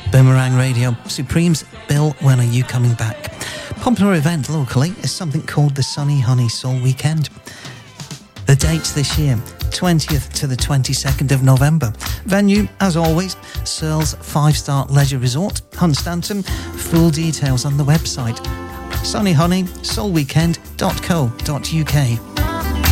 Boomerang Radio, Supremes, Bill, when are you coming back? Popular event locally is something called the Sunny Honey Soul Weekend. The dates this year, 20th to the 22nd of November. Venue, as always, Searles 5-star leisure resort, Hunstanton. Full details on the website sunnyhoneysoulweekend.co.uk.